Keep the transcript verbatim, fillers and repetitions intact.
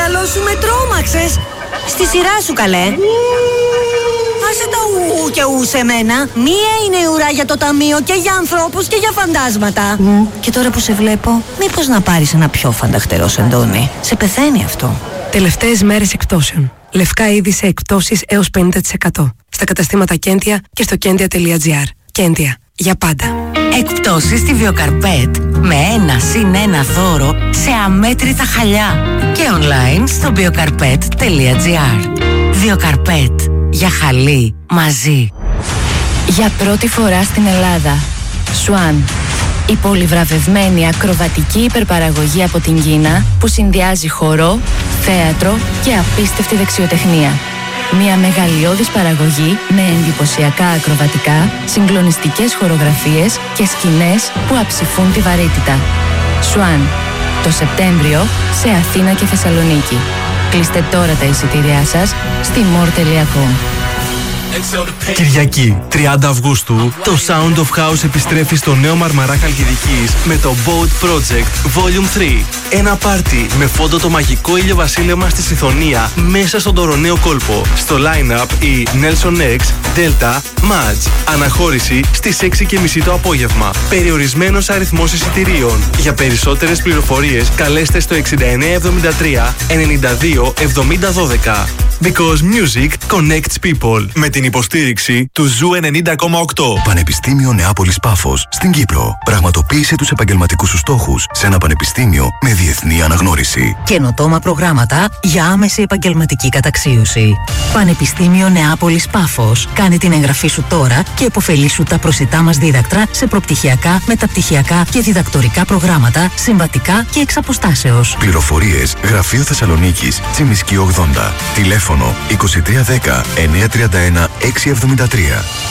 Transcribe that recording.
παρακαλώ, σου με τρόμαξες. Στη σειρά σου, καλέ. Άσε τα ου και ου σε μένα. Μία είναι η ουρά για το ταμείο και για ανθρώπους και για φαντάσματα. Mm. Και τώρα που σε βλέπω, μήπως να πάρεις ένα πιο φανταχτερό σεντόνι. Σε πεθαίνει αυτό. Τελευταίες μέρες εκπτώσεων. Λευκά είδη σε εκπτώσεις έως πενήντα τοις εκατό. Στα καταστήματα Κέντια και στο κέντια τελεία τζι άρ. Κέντια. Για πάντα. Εκπτώσεις στη Βιοκαρπέτ με ένα συν ένα δώρο σε αμέτρητα χαλιά. Και online στο βιοκαρπέτ τελεία τζι άρ. Βιοκαρπέτ. Για χαλί μαζί. Για πρώτη φορά στην Ελλάδα. Swan. Η πολυβραβευμένη ακροβατική υπερπαραγωγή από την Κίνα που συνδυάζει χορό, θέατρο και απίστευτη δεξιοτεχνία. Μια μεγαλειώδης παραγωγή με εντυπωσιακά ακροβατικά, συγκλονιστικές χορογραφίες και σκηνές που αψηφούν τη βαρύτητα. Swan. Το Σεπτέμβριο σε Αθήνα και Θεσσαλονίκη. Κλείστε τώρα τα εισιτήριά σας στη μορ τελεία κομ. Κυριακή, τριάντα Αυγούστου, το Sound of House επιστρέφει στο νέο Μαρμαρά Χαλκιδικής με το Boat Project Volume τρία. Ένα πάρτι με φόντο το μαγικό ηλιοβασίλεμα στη Συθωνία μέσα στον τωροναίο κόλπο. Στο line-up η Nelson X, Delta, Madge. Αναχώρηση στις έξι και μισή το απόγευμα. Περιορισμένος αριθμός εισιτηρίων. Για περισσότερες πληροφορίες καλέστε στο εξήντα εννέα εβδομήντα τρία ενενήντα δύο εβδομήντα δώδεκα. Because music connects people. Με την υποστήριξη του Ζου ενενήντα κόμμα οκτώ. Πανεπιστήμιο Νεάπολης Πάφος στην Κύπρο. Πραγματοποίησε τους επαγγελματικούς σου στόχους σε ένα πανεπιστήμιο με διεθνή αναγνώριση. Καινοτόμα προγράμματα για άμεση επαγγελματική καταξίωση. Πανεπιστήμιο Νεάπολης Πάφος. Κάνε την εγγραφή σου τώρα και επωφελήσου τα προσιτά μας δίδακτρα σε προπτυχιακά, μεταπτυχιακά και διδακτορικά προγράμματα, συμβατικά και εξ αποστάσεως. Πληροφορίες Γραφείο Θεσσαλονίκης, Τσιμισκή ογδόντα. Τηλέφωνο είκοσι τρία δέκα εννιακόσια τριάντα ένα εξακόσια εβδομήντα τρία.